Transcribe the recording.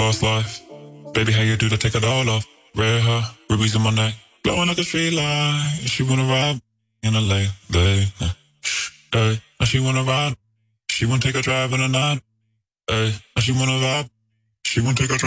fast life. Baby, how you do to take it all off? Red hair, rubies in my neck, glowing like a street light. She wanna ride in a late, day. Hey, now she wanna ride. She wanna take a drive in the night. Hey, now she wanna vibe. She wanna take a drive.